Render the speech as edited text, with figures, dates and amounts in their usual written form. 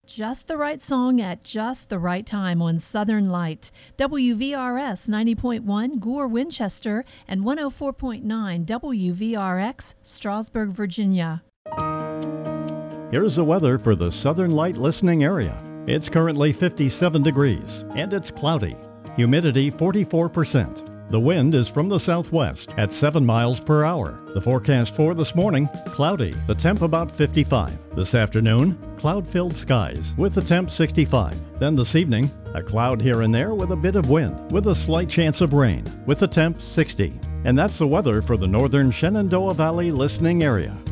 Just the right song at just the right time on Southern Light. WVRS 90.1 Gore, Winchester, and 104.9 WVRX, Strasburg, Virginia. Here's the weather for the Southern Light listening area. It's currently 57 degrees, and it's cloudy. Humidity 44%. The wind is from the southwest at 7 miles per hour. The forecast for this morning, cloudy, the temp about 55. This afternoon, cloud-filled skies with the temp 65. Then this evening, a cloud here and there with a bit of wind with a slight chance of rain with the temp 60. And that's the weather for the northern Shenandoah Valley listening area.